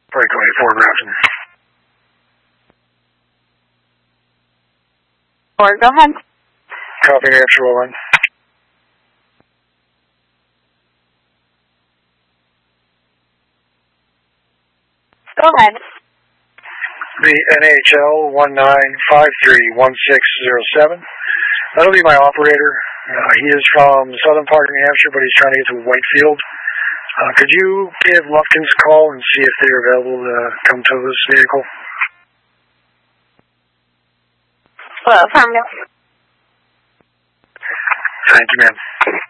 Breakaway 4 Grafton. 4, go ahead. Copy, New Hampshire, well in. Go ahead. The NHL 19531607. That'll be my operator. He is from Southern Park, New Hampshire, but he's trying to get to Whitefield. Could you give Lufkins a call and see if they're available to come to this vehicle? Well, affirmative. Thank you, ma'am.